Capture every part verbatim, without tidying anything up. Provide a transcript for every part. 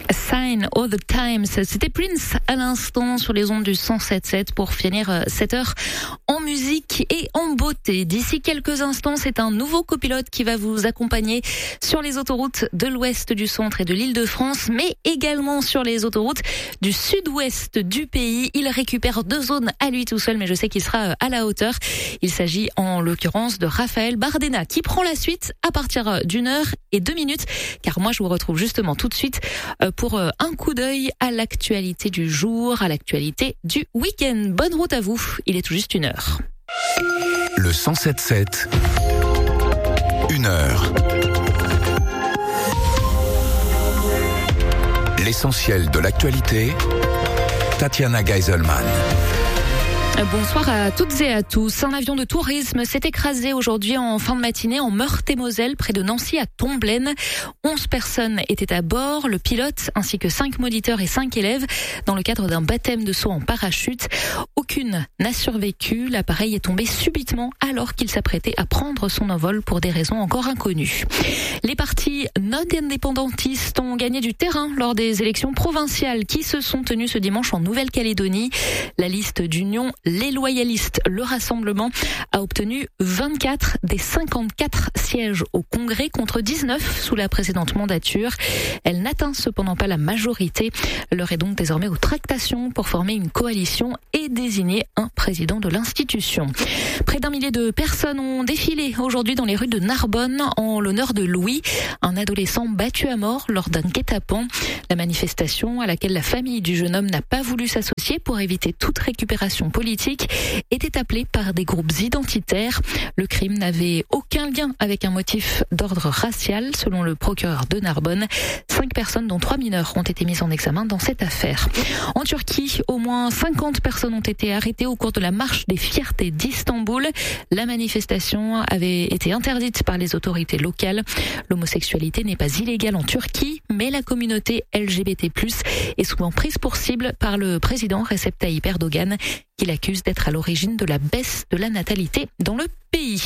Sign All the Times. C'était Prince à l'instant sur les ondes du cent sept sept pour finir cette heure en musique et en beauté. D'ici quelques instants, c'est un nouveau copilote qui va vous accompagner sur les autoroutes de l'ouest du centre et de l'Île-de-France, mais également sur les autoroutes du sud-ouest du pays. Il récupère deux zones à lui tout seul, mais je sais qu'il sera à la hauteur. Il s'agit en l'occurrence de Raphaël Bardena qui prend la suite à partir d'une heure et deux minutes, car moi je vous retrouve justement tout de suite pour un coup d'œil à l'actualité du jour, à l'actualité du week-end. Bonne route à vous, il est tout juste une heure. Le cent sept sept, une heure. L'essentiel de l'actualité, Tatiana Geiselman. Bonsoir à toutes et à tous. Un avion de tourisme s'est écrasé aujourd'hui en fin de matinée en Meurthe-et-Moselle, près de Nancy à Tomblaine. Onze personnes étaient à bord, le pilote ainsi que cinq moniteurs et cinq élèves, dans le cadre d'un baptême de saut en parachute. Aucune n'a survécu. L'appareil est tombé subitement alors qu'il s'apprêtait à prendre son envol pour des raisons encore inconnues. Les partis non indépendantistes ont gagné du terrain lors des élections provinciales qui se sont tenues ce dimanche en Nouvelle-Calédonie. La liste d'union Les Loyalistes, le Rassemblement, a obtenu vingt-quatre des cinquante-quatre sièges au Congrès contre dix-neuf sous la précédente mandature. Elle n'atteint cependant pas la majorité. L'heure est donc désormais aux tractations pour former une coalition et désigner un président de l'institution. Près d'un millier de personnes ont défilé aujourd'hui dans les rues de Narbonne en l'honneur de Louis, un adolescent battu à mort lors d'un guet-apens. La manifestation, à laquelle la famille du jeune homme n'a pas voulu s'associer pour éviter toute récupération politique, était appelée par des groupes identitaires. Le crime n'avait aucun lien avec un motif d'ordre racial, selon le procureur de Narbonne. Cinq personnes, dont trois mineurs, ont été mises en examen dans cette affaire. En Turquie, au moins cinquante personnes ont été arrêtées au cours de la marche des fiertés d'Istanbul. La manifestation avait été interdite par les autorités locales. L'homosexualité n'est pas illégale en Turquie, mais la communauté L G B T plus, est souvent prise pour cible par le président Recep Tayyip Erdogan, qui l'accuse d'être à l'origine de la baisse de la natalité dans le pays.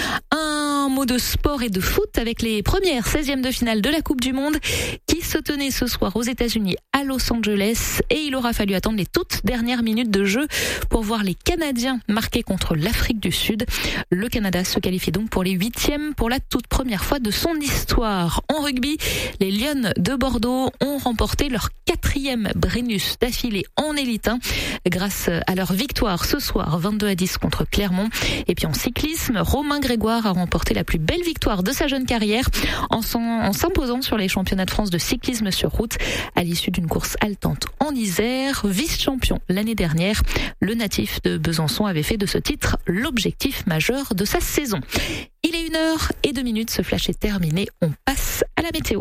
Un mot de sport et de foot avec les premières seizièmes de finale de la Coupe du Monde qui se tenaient ce soir aux États-Unis à Los Angeles, et il aura fallu attendre les toutes dernières minutes de jeu pour voir les Canadiens marquer contre l'Afrique du Sud. Le Canada se qualifie donc pour les huitièmes pour la toute première fois de son histoire. En rugby, les Lions de Bordeaux ont remporté leur quatrième Brennus d'affilée en élite un grâce à leur victoire ce soir vingt-deux à dix contre Clermont. Et puis en cyclisme, Romain Grégoire a remporté la plus belle victoire de sa jeune carrière en s'imposant sur les championnats de France de cyclisme sur route à l'issue d'une course haletante en Isère. Vice-champion l'année dernière, le natif de Besançon avait fait de ce titre l'objectif majeur de sa saison. Il est une heure et deux minutes, ce flash est terminé, on passe à la météo.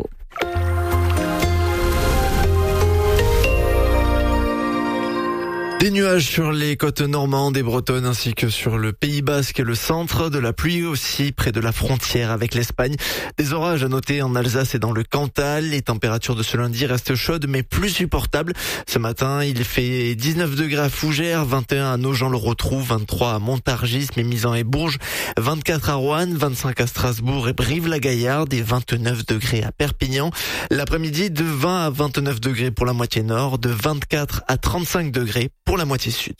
Des nuages sur les côtes normandes et bretonnes ainsi que sur le Pays Basque et le centre, de la pluie aussi près de la frontière avec l'Espagne. Des orages à noter en Alsace et dans le Cantal. Les températures de ce lundi restent chaudes mais plus supportables. Ce matin, il fait dix-neuf degrés à Fougères, vingt et un à Nogent-le-Rotrou, vingt-trois à Montargis, Mémisant et Bourges, vingt-quatre à Roanne, vingt-cinq à Strasbourg et Brive-la-Gaillarde et vingt-neuf degrés à Perpignan. L'après-midi, de vingt à vingt-neuf degrés pour la moitié nord, de vingt-quatre à trente-cinq degrés pour la moitié sud.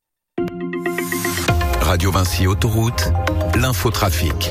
Radio Vinci Autoroute, l'infotrafic.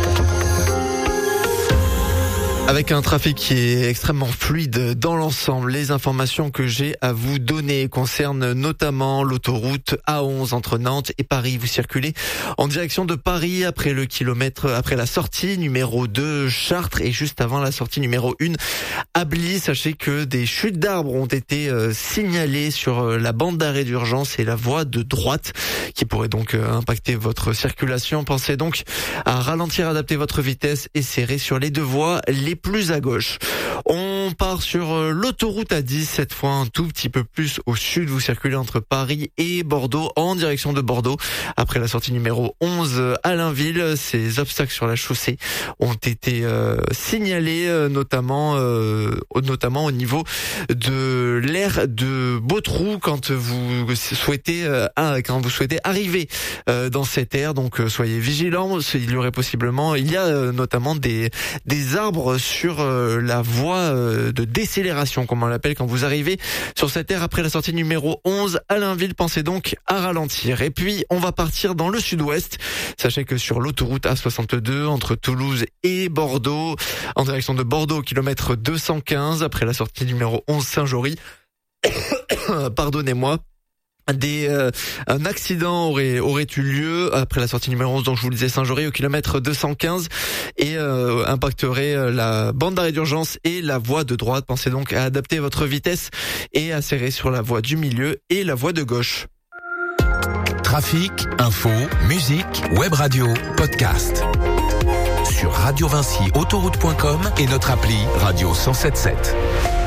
Avec un trafic qui est extrêmement fluide dans l'ensemble, les informations que j'ai à vous donner concernent notamment l'autoroute A onze entre Nantes et Paris. Vous circulez en direction de Paris après le kilomètre, après la sortie numéro deux Chartres et juste avant la sortie numéro un Ably. Sachez que des chutes d'arbres ont été euh, signalées sur euh, la bande d'arrêt d'urgence et la voie de droite qui pourrait donc euh, impacter votre circulation. Pensez donc à ralentir, adapter votre vitesse et serrer sur les deux voies les plus à gauche. On part sur l'autoroute A dix, cette fois un tout petit peu plus au sud. Vous circulez entre Paris et Bordeaux en direction de Bordeaux. Après la sortie numéro onze à Blainville, ces obstacles sur la chaussée ont été euh, signalés, euh, notamment euh, notamment au niveau de l'aire de Beautrou quand vous souhaitez euh, quand vous souhaitez arriver euh, dans cette aire. Donc euh, soyez vigilants. Il y aurait possiblement, il y a euh, notamment des des arbres sur euh, la voie euh, de décélération, comme on l'appelle, quand vous arrivez sur cette aire après la sortie numéro onze à Blainville. Pensez donc à ralentir. Et puis, on va partir dans le sud-ouest. Sachez que sur l'autoroute A soixante-deux, entre Toulouse et Bordeaux, en direction de Bordeaux, kilomètre deux cent quinze, après la sortie numéro onze Saint-Jory, pardonnez-moi, Des, euh, un accident aurait aurait eu lieu après la sortie numéro onze, donc je vous le disais, Saint-Jory au kilomètre deux cent quinze, et euh, impacterait la bande d'arrêt d'urgence et la voie de droite. Pensez donc à adapter votre vitesse et à serrer sur la voie du milieu et la voie de gauche. Trafic, info, musique, web radio, podcast. Sur radio vinci autoroute point com et notre appli Radio cent soixante-dix-sept.